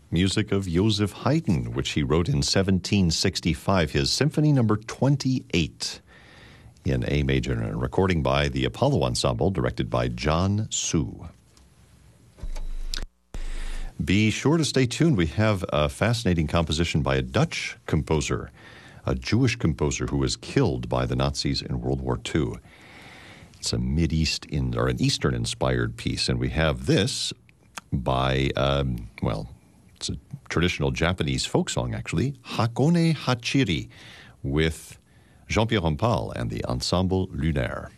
music of Joseph Haydn, which he wrote in 1765, his Symphony Number 28 in A major, and a recording by the Apollo Ensemble, directed by John Su. Be sure to stay tuned. We have a fascinating composition by a Dutch composer, a Jewish composer who was killed by the Nazis in World War II. It's a an Eastern-inspired piece, and we have this by, it's a traditional Japanese folk song, actually, Hakone Hachiri, with Jean-Pierre Rampal and the Ensemble Lunaire.